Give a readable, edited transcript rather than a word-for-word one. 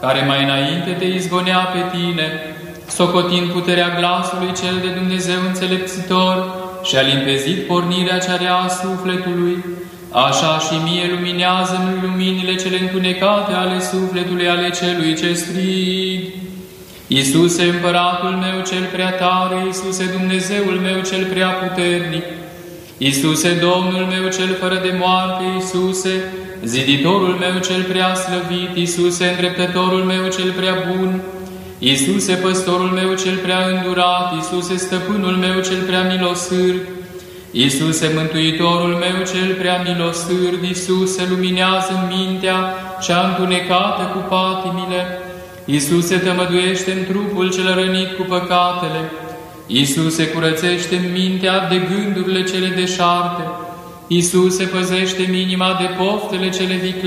care mai înainte te izgonea pe tine, socotind puterea glasului cel de Dumnezeu înțelepțitor și a limpezit pornirea cea rea a sufletului, așa și mie luminează-mi luminile cele întunecate ale sufletului ale celui ce strig. Iisuse, Împăratul meu cel prea tare, Iisuse, Dumnezeul meu cel prea puternic, Iisuse, Domnul meu cel fără de moarte, Iisuse, Ziditorul meu cel prea slăvit, Iisuse, Îndreptătorul meu cel prea bun, Iisuse, Păstorul meu cel prea îndurat, Iisuse, Stăpânul meu cel prea milosârd, Iisuse, Mântuitorul meu cel prea milosârd, Iisuse, luminează mintea cea întunecată cu patimile, Iisuse, tămăduiește-mi trupul cel rănit cu păcatele, Iisuse, curățește-mi mintea de gândurile cele deșarte, Iisuse, păzește-mi inima de poftele cele viclene,